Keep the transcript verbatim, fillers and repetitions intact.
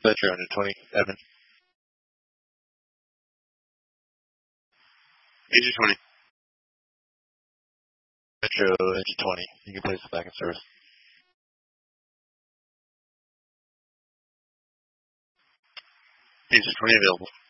Metro under twenty, Evan. Agent twenty. Metro, Agent twenty. You can place it back in service. Agent twenty available.